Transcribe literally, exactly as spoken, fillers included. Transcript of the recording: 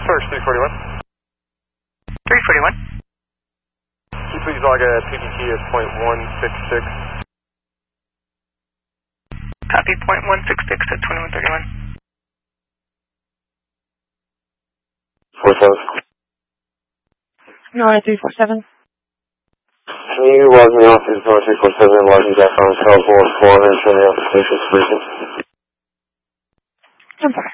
Source three forty-one. three forty-one. Can you please log a P B T at point one six six? Copy, point one six six at twenty-one thirty-one. four seven. Nora three four seven. Can you log me off as Nora three four seven and log me back on California four and show me off the station station? I'm sorry.